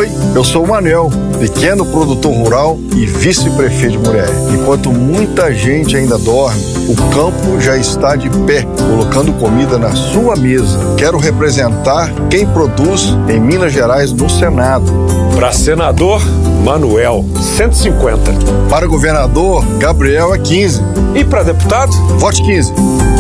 Oi, eu sou o Manuel, pequeno produtor rural e vice-prefeito de Muriaé. Enquanto muita gente ainda dorme, o campo já está de pé, colocando comida na sua mesa. Quero representar quem produz em Minas Gerais no Senado. Para senador, Manuel, 150. Para governador, Gabriel é 15. E para deputado? Vote 15.